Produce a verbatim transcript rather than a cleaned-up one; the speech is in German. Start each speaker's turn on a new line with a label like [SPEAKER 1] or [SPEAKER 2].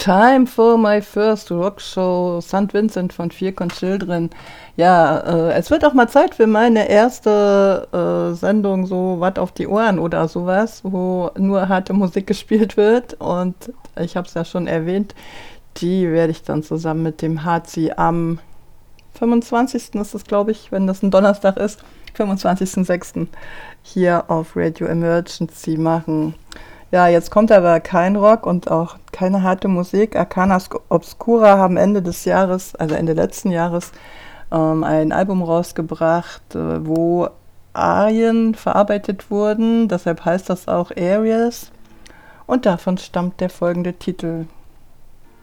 [SPEAKER 1] Time for my first rock show, Sankt Vincent von Vier Con Children. Ja, äh, es wird auch mal Zeit für meine erste äh, Sendung, so was auf die Ohren oder sowas, wo nur harte Musik gespielt wird. Und ich habe es ja schon erwähnt, die werde ich dann zusammen mit dem Hazi am fünfundzwanzigsten ist es, glaube ich, wenn das ein Donnerstag ist, fünfundzwanzigsten sechsten hier auf Radio Emergency machen. Ja, jetzt kommt aber kein Rock und auch keine harte Musik. Arcana Obscura haben Ende des Jahres, also Ende letzten Jahres, ähm, ein Album rausgebracht, äh, wo Arien verarbeitet wurden. Deshalb heißt das auch Areas. Und davon stammt der folgende Titel.